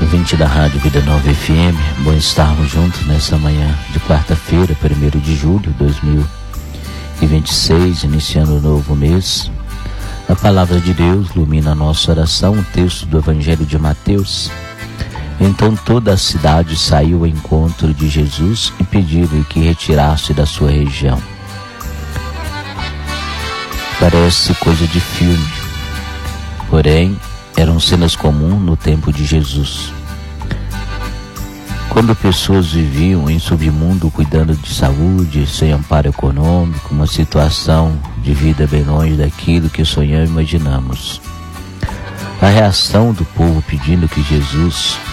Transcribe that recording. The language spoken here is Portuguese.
Ouvinte da Rádio Vida Nova FM, bom estarmos juntos nessa manhã de quarta-feira, 1º de julho de 2026, iniciando um novo mês. A palavra de Deus ilumina a nossa oração, o texto do Evangelho de Mateus. Então toda a cidade saiu ao encontro de Jesus e pediram-lhe que retirasse da sua região. Parece coisa de filme, porém eram cenas comuns no tempo de Jesus. Quando pessoas viviam em submundo cuidando de saúde, sem amparo econômico, uma situação de vida bem longe daquilo que sonhamos e imaginamos. A reação do povo pedindo que Jesus